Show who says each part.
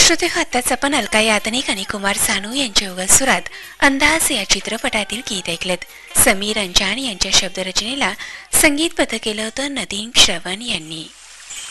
Speaker 1: श्रोते हो, आत्ताच आपण अलका याज्ञनिक आणि कुमार सानू यांच्या युगल सुरात अंदाज या चित्रपटातील गीत ऐकलेत. समीर अंजान यांच्या शब्दरचनेला संगीतबद्ध केलं होतं नदीम श्रवण यांनी.